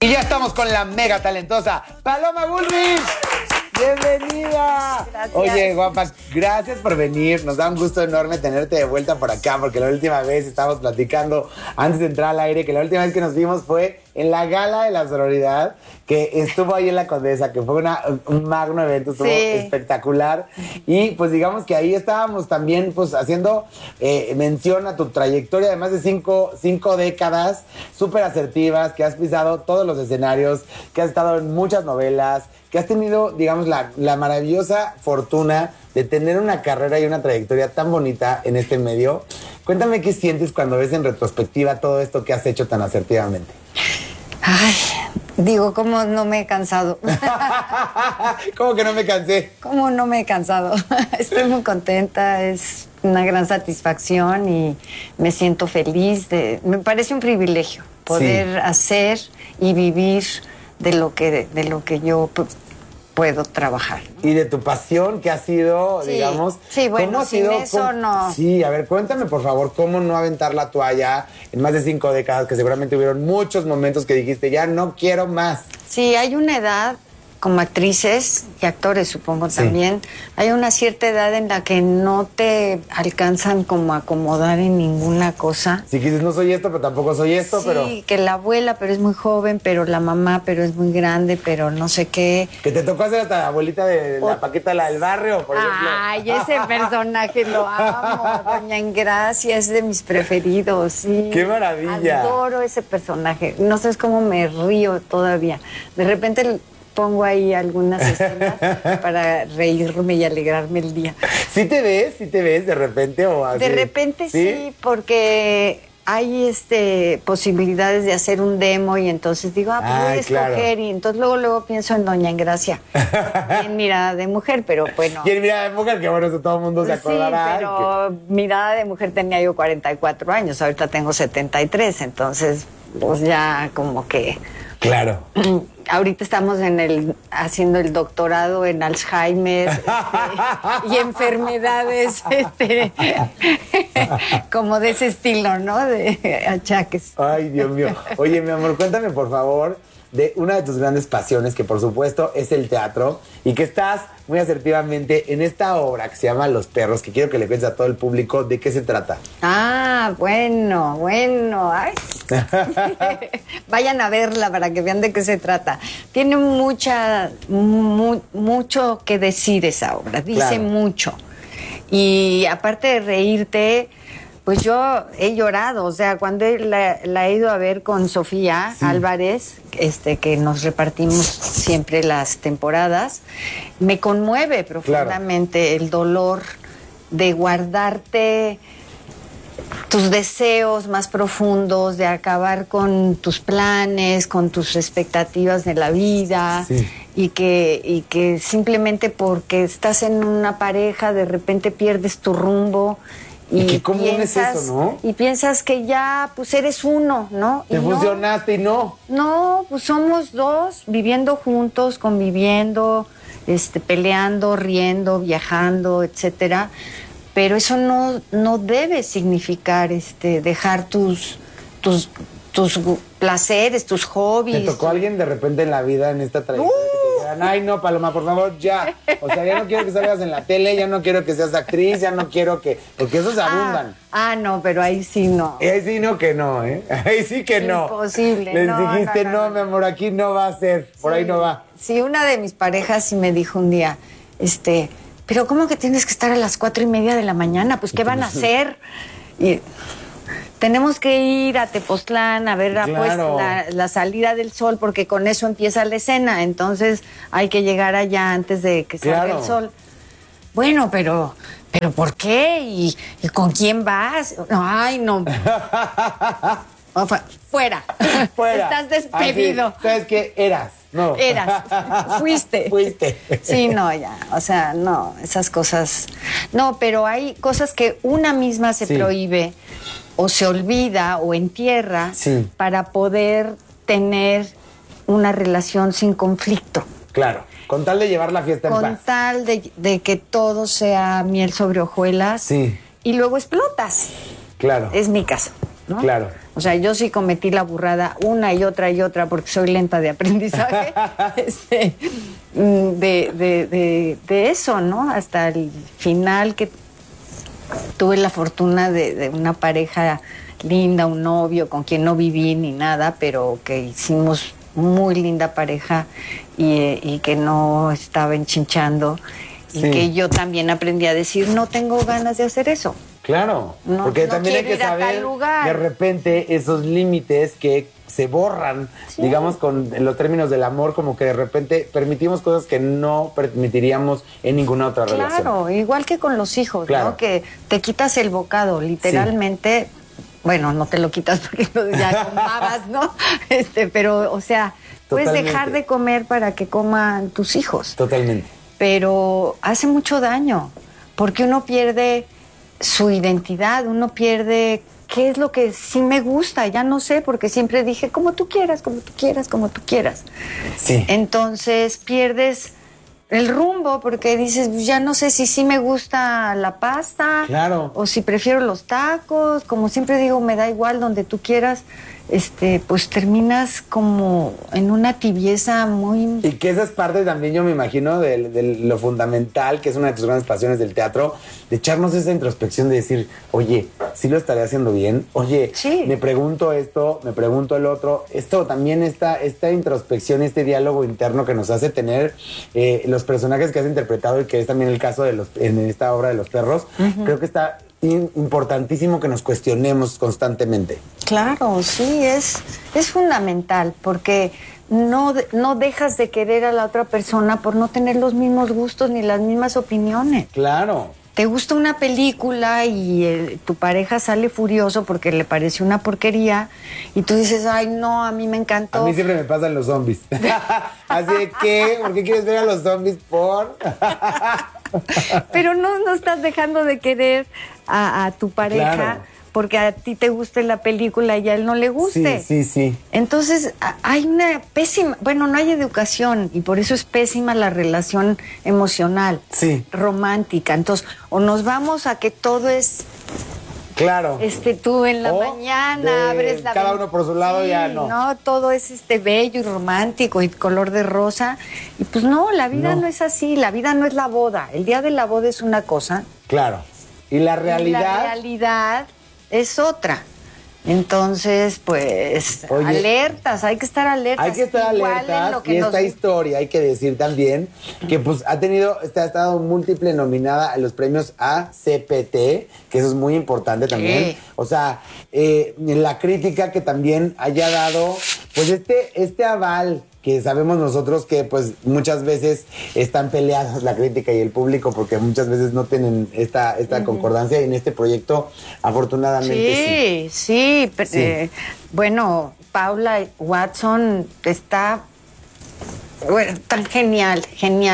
Y ya estamos con la mega talentosa Paloma Bullrich. ¡Bienvenida! Gracias. Oye, guapa, gracias por venir. Nos da un gusto enorme tenerte de vuelta por acá, porque la última vez estábamos platicando, antes de entrar al aire, que la última vez que nos vimos fue en la gala de la sororidad, que estuvo ahí en la Condesa, que fue un magno evento, estuvo espectacular. Y pues digamos que ahí estábamos también pues haciendo mención a tu trayectoria de más de cinco décadas, súper asertivas, que has pisado todos los escenarios, que has estado en muchas novelas, que has tenido, digamos, la maravillosa fortuna de tener una carrera y una trayectoria tan bonita en este medio. Cuéntame qué sientes cuando ves en retrospectiva todo esto que has hecho tan asertivamente. Ay, digo, ¿cómo no me he cansado? ¿Cómo que no me cansé? ¿Cómo no me he cansado? Estoy muy contenta, es una gran satisfacción y me siento feliz. Me parece un privilegio poder hacer y vivir de lo que yo puedo trabajar. Y de tu pasión, que ha sido, digamos... Sí, bueno, ¿cómo ha sin sido, eso no... Sí, a ver, cuéntame, por favor, cómo no aventar la toalla en más de 5 décadas, que seguramente hubieron muchos momentos que dijiste, ya no quiero más. Sí, hay una edad, como actrices y actores supongo también, hay una cierta edad en la que no te alcanzan como a acomodar en ninguna cosa. Si dices, no soy esto, pero tampoco soy esto, pero... Sí, que la abuela, pero es muy joven, pero la mamá, pero es muy grande, pero no sé qué. Que te tocó hacer hasta la abuelita de la Paquita, la del barrio, por ejemplo. Ay, ese personaje lo amo, Doña Engracia, es de mis preferidos, sí. ¡Qué maravilla! Adoro ese personaje, no sabes cómo me río todavía. De repente pongo ahí algunas escenas para reírme y alegrarme el día. ¿Sí te ves de repente o así? De repente sí, porque hay posibilidades de hacer un demo y entonces digo, pues voy a escoger y entonces luego pienso en Doña Engracia. En Mirada de Mujer, pero bueno. Y en Mirada de Mujer, que bueno, eso todo el mundo se acordará. Sí, pero Mirada de Mujer tenía yo 44 años, ahorita tengo 73, entonces pues ya como que... Claro. Ahorita estamos haciendo el doctorado en Alzheimer y enfermedades como de ese estilo, ¿no? De achaques. Ay, Dios mío. Oye, mi amor, cuéntame, por favor, de una de tus grandes pasiones, que por supuesto es el teatro, y que estás muy asertivamente en esta obra que se llama Los Perros, que quiero que le cuentes a todo el público de qué se trata. Ah, bueno. Ay. Vayan a verla para que vean de qué se trata. Tiene mucho que decir esa obra, dice mucho. Y aparte de reírte, pues yo he llorado, o sea, cuando la he ido a ver con Sofía Álvarez, que nos repartimos siempre las temporadas, me conmueve profundamente el dolor de guardarte tus deseos más profundos, de acabar con tus planes, con tus expectativas de la vida, y que simplemente porque estás en una pareja de repente pierdes tu rumbo. Y qué común es eso, ¿no? Y piensas que ya, pues eres uno, ¿no? Te fusionaste y no. No, pues somos dos, viviendo juntos, conviviendo, peleando, riendo, viajando, etcétera. Pero eso no debe significar dejar tus placeres, tus hobbies. ¿Te tocó alguien de repente en la vida, en esta trayectoria, que te dijeran, ay, no, Paloma, por favor, ya? O sea, ya no quiero que salgas en la tele, ya no quiero que seas actriz, ya no quiero que... Porque esos abundan. No, pero ahí sí no. Ahí sí no que no, ¿eh? Ahí sí que no. Imposible. Les dijiste, no, mi amor, aquí no va a ser, por ahí no va. Sí, una de mis parejas sí me dijo un día, pero ¿cómo que tienes que estar a las 4:30 de la mañana? Pues, ¿qué van a hacer? Y tenemos que ir a Tepoztlán a ver la salida del sol, porque con eso empieza la escena. Entonces hay que llegar allá antes de que salga el sol. Bueno, pero ¿por qué? ¿Y con quién vas? Ay, no. Fuera. Estás despedido. Así, ¿sabes qué? Eras. No. Eras. Fuiste. Sí, no, ya. O sea, no, esas cosas. No, pero hay cosas que una misma se prohíbe o se olvida o entierra para poder tener una relación sin conflicto. Claro, con tal de llevar la fiesta en paz. Con tal de que todo sea miel sobre hojuelas. Sí. Y luego explotas. Claro. Es mi caso, ¿no? Claro. O sea, yo sí cometí la burrada una y otra porque soy lenta de aprendizaje, de eso, ¿no? Hasta el final que tuve la fortuna de una pareja linda, un novio con quien no viví ni nada, pero que hicimos muy linda pareja y que no estaba enchinchando y que yo también aprendí a decir, no tengo ganas de hacer eso. Claro, porque también hay que saber de repente esos límites que se borran, digamos, con los términos del amor, como que de repente permitimos cosas que no permitiríamos en ninguna otra relación. Claro, igual que con los hijos, ¿no? Que te quitas el bocado, literalmente. Bueno, no te lo quitas porque ya comabas, ¿no? Pero, o sea, puedes dejar de comer para que coman tus hijos. Totalmente. Pero hace mucho daño, porque uno pierde su identidad, uno pierde qué es lo que sí me gusta, ya no sé, porque siempre dije, como tú quieras, como tú quieras, como tú quieras. Sí. Entonces pierdes el rumbo, porque dices, ya no sé si sí me gusta la pasta, claro, o si prefiero los tacos, como siempre digo, me da igual donde tú quieras, pues terminas como en una tibieza muy... Y que esa es parte también, yo me imagino, de lo fundamental, que es una de tus grandes pasiones del teatro, de echarnos esa introspección de decir, oye, ¿sí lo estaré haciendo bien? Oye, me pregunto esto, me pregunto el otro. Esto también, esta introspección, este diálogo interno que nos hace tener los personajes que has interpretado y que es también el caso en esta obra de Los Perros, creo que está importantísimo que nos cuestionemos constantemente. Claro, sí, es fundamental, porque no dejas de querer a la otra persona por no tener los mismos gustos ni las mismas opiniones. Claro. Te gusta una película y tu pareja sale furioso porque le pareció una porquería y tú dices, ay, no, a mí me encantó. A mí siempre me pasan los zombies. Así de que, ¿por qué quieres ver a los zombies? Pero no estás dejando de querer a tu pareja. Claro. Porque a ti te guste la película y a él no le guste. Sí. Entonces, hay una pésima... Bueno, no hay educación y por eso es pésima la relación emocional, romántica. Entonces, o nos vamos a que todo es... Claro. Tú en la mañana abres la... Cada uno por su lado, ya no. No, todo es bello y romántico y color de rosa. Y pues no, la vida no es así. La vida no es la boda. El día de la boda es una cosa. Claro. Y la realidad... La realidad es otra. Entonces, pues, alertas, hay que estar alertas. Hay que estar alertas y esta historia, hay que decir también, que pues ha estado múltiple nominada a los premios ACPT, que eso es muy importante también. O sea, la crítica que también haya dado, pues este aval, que sabemos nosotros que pues muchas veces están peleados la crítica y el público porque muchas veces no tienen esta concordancia y en este proyecto afortunadamente sí. Bueno, Paula Watson está tan genial.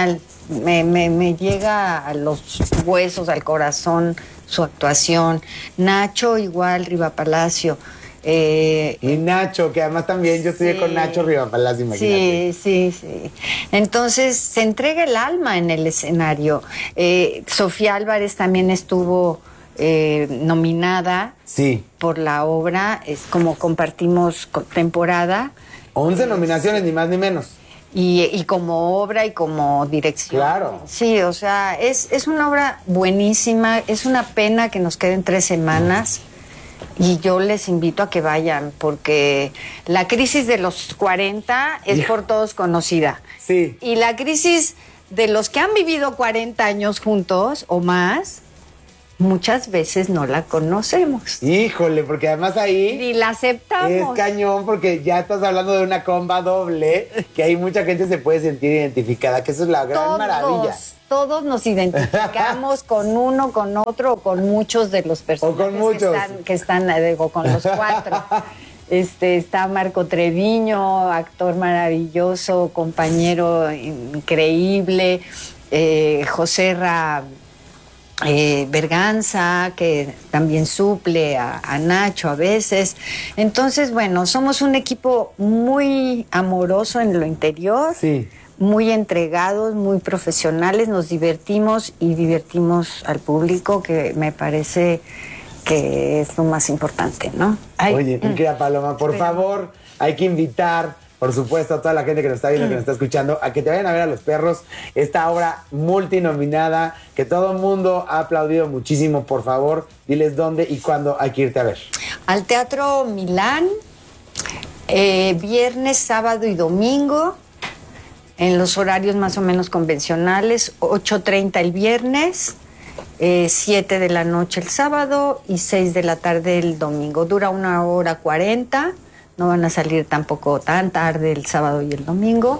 Me llega a los huesos, al corazón su actuación. Nacho igual, Riva Palacio. Y Nacho, que además también yo estudié con Nacho Rivapalacio, imagínate. Sí. Entonces se entrega el alma en el escenario. Sofía Álvarez también estuvo nominada por la obra. Es como compartimos temporada. 11 nominaciones, ni más ni menos. Y como obra y como dirección. Claro. Sí, o sea, es una obra buenísima. Es una pena que nos queden 3 semanas. Y yo les invito a que vayan, porque la crisis de los 40 es por todos conocida. Sí. Y la crisis de los que han vivido 40 años juntos o más, muchas veces no la conocemos. Híjole, porque además ahí... Y la aceptamos. Es cañón, porque ya estás hablando de una comba doble, que ahí mucha gente se puede sentir identificada, que eso es la gran maravilla. Todos nos identificamos con uno, con otro, o con muchos de los personajes o con muchos. que están con los 4. Está Marco Treviño, actor maravilloso, compañero increíble, Joserra Berganza, que también suple a Nacho a veces. Entonces, bueno, somos un equipo muy amoroso en lo interior. Sí. Muy entregados, muy profesionales, nos divertimos y divertimos al público, que me parece que es lo más importante, ¿no? Oye, mi querida Paloma, por favor, hay que invitar, por supuesto, a toda la gente que nos está viendo, que nos está escuchando, a que te vayan a ver a Los Perros, esta obra multinominada, que todo el mundo ha aplaudido muchísimo. Por favor, diles dónde y cuándo hay que irte a ver. Al Teatro Milán, viernes, sábado y domingo, en los horarios más o menos convencionales, 8:30 el viernes, 7 de la noche el sábado y 6 de la tarde el domingo. Dura 1:40, no van a salir tampoco tan tarde el sábado y el domingo.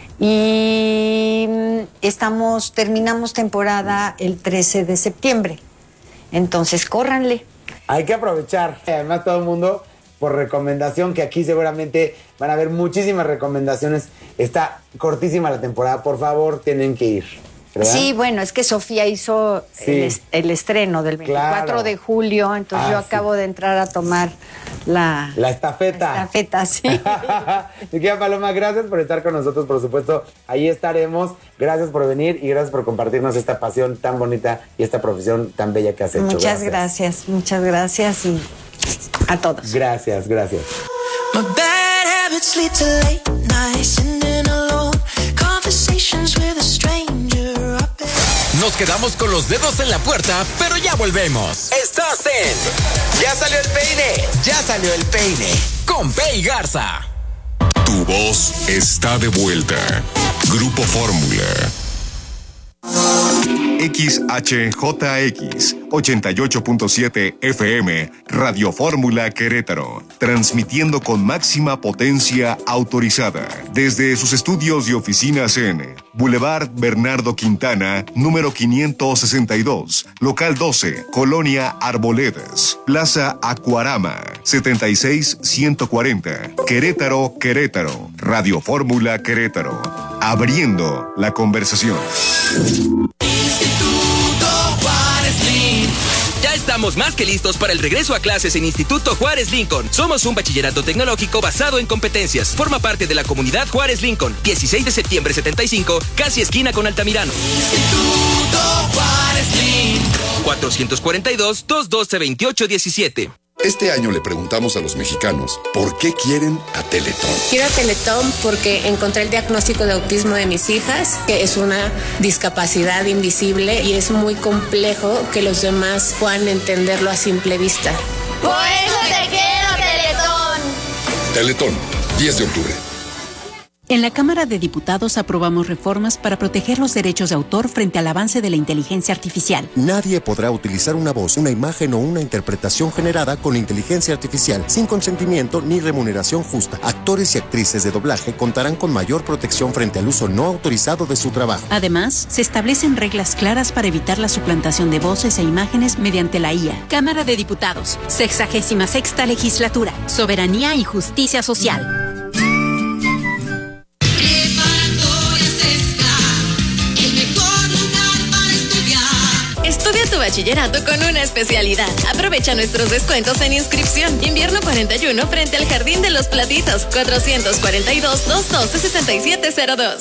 Y terminamos temporada el 13 de septiembre. Entonces, córranle. Hay que aprovechar. Además, todo el mundo, por recomendación, que aquí seguramente van a haber muchísimas recomendaciones. Está cortísima la temporada. Por favor, tienen que ir, ¿verdad? Sí, bueno, es que Sofía hizo el estreno del 24 de julio, entonces yo acabo de entrar a tomar la estafeta. La estafeta, sí. Mi querida Paloma, gracias por estar con nosotros, por supuesto. Ahí estaremos. Gracias por venir y gracias por compartirnos esta pasión tan bonita y esta profesión tan bella que has hecho. Muchas gracias y a todos. Gracias. My bad habits lead to late nights, sitting alone, conversations with a stranger. Nos quedamos con los dedos en la puerta, pero ya volvemos. Estás en ¡Ya salió el peine! Con Pei Garza. Tu voz está de vuelta. Grupo Fórmula. XHJX 88.7 FM, Radio Fórmula Querétaro, transmitiendo con máxima potencia autorizada desde sus estudios y oficinas en Boulevard Bernardo Quintana, número 562, local 12, Colonia Arboledas, Plaza Acuarama, 76140, Querétaro, Radio Fórmula Querétaro, abriendo la conversación. Ya estamos más que listos para el regreso a clases en Instituto Juárez Lincoln. Somos un bachillerato tecnológico basado en competencias. Forma parte de la comunidad Juárez Lincoln. 16 de septiembre 75, casi esquina con Altamirano. Instituto Juárez Lincoln. 442-212-2817. Este año le preguntamos a los mexicanos por qué quieren a Teletón. Quiero a Teletón porque encontré el diagnóstico de autismo de mis hijas, que es una discapacidad invisible y es muy complejo que los demás puedan entenderlo a simple vista. Por eso te quiero, Teletón. Teletón, 10 de octubre. En la Cámara de Diputados aprobamos reformas para proteger los derechos de autor frente al avance de la inteligencia artificial. Nadie podrá utilizar una voz, una imagen o una interpretación generada con inteligencia artificial sin consentimiento ni remuneración justa. Actores y actrices de doblaje contarán con mayor protección frente al uso no autorizado de su trabajo. Además, se establecen reglas claras para evitar la suplantación de voces e imágenes mediante la IA. Cámara de Diputados, 66ª Legislatura, Soberanía y Justicia Social. Estudia tu bachillerato con una especialidad. Aprovecha nuestros descuentos en inscripción. Invierno 41 frente al Jardín de los Platitos. 442-212-6702.